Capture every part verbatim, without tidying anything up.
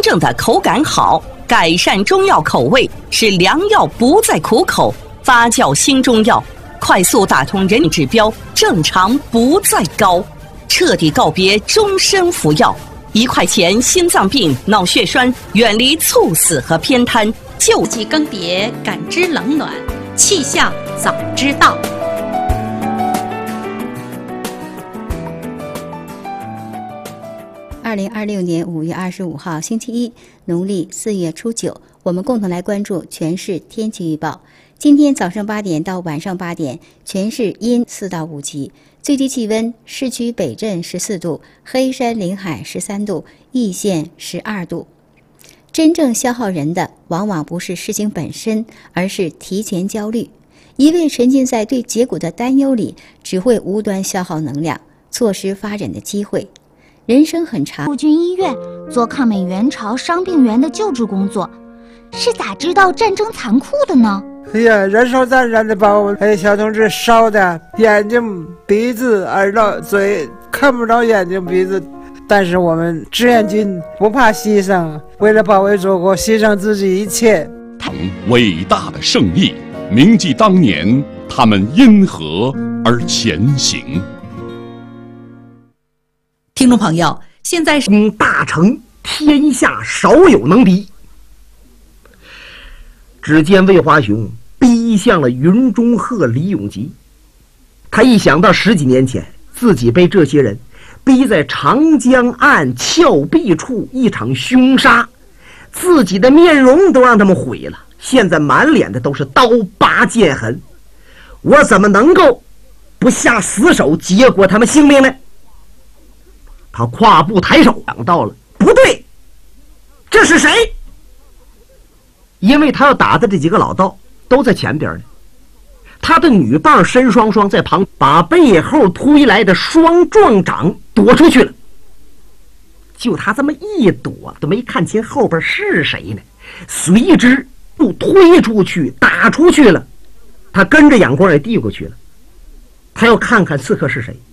正的口感好，改善中药口味，使良药不再苦口，发酵新中药，快速打通人体指标，正常不再高，彻底告别终身服药。一块钱心脏病、脑血栓，远离猝死和偏瘫，救季更迭，感知冷暖，气象早知道。 二零二六年五月二十五号星期一，农历四月初九，我们共同来关注全市天气预报。今天早上八点到晚上八点，全市阴四到五级，最低气温市区北镇十四度，黑山临海十三度，易县十二度。真正消耗人的往往不是事情本身，而是提前焦虑。一味沉浸在对结果的担忧里，只会无端消耗能量，错失发展的机会。人生很长， 陆军医院做抗美援朝伤病员的救治工作，是咋知道战争残酷的呢？ 哎呀，燃烧弹燃的把我哎小同志烧的眼睛、鼻子、耳朵、嘴看不着眼睛、鼻子，但是我们志愿军不怕牺牲，为了保卫祖国，牺牲自己一切。 伟大的胜利，铭记当年他们因何而前行。 听众朋友，现在是大成，天下少有能敌。只见魏华雄逼向了云中鹤李永吉，他一想到十几年前自己被这些人逼在长江岸峭壁处一场凶杀，自己的面容都让他们毁了，现在满脸的都是刀疤剑痕，我怎么能够不下死手结果他们性命呢？他跨步抬手，想到了不对，这是谁？因为他要打的这几个老道都在前边呢，他的女伴申双双在旁把背后推来的双壮掌躲出去了。就他这么一躲，都没看清后边是谁呢，随之又推出去打出去了。他跟着眼光也递过去了，他要看看刺客是谁。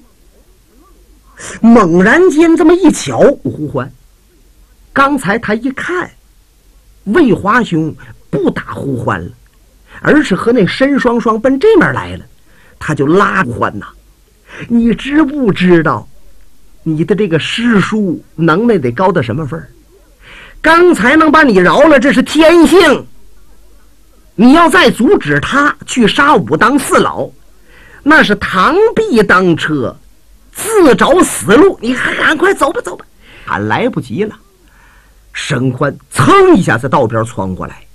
猛然间这么一瞧，呼唤，刚才他一看魏华兄不打呼唤了，而是和那申双双奔这面来了，他就拉呼唤呐，你知不知道你的这个师叔能耐得高到什么份儿？刚才能把你饶了，这是天性，你要再阻止他去杀武当四老，那是螳臂当车，自找死路，你赶快走吧走吧。还来不及了，沈宽噌一下在道边窜过来，